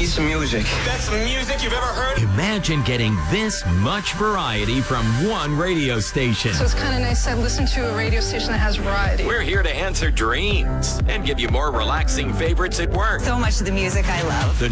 need some music. That's some music you've ever heard? Imagine getting this much variety from one radio station. So it's kind of nice to listen to a radio station that has variety. We're here to answer dreams and give you more relaxing favorites at work. So much of the music I love. The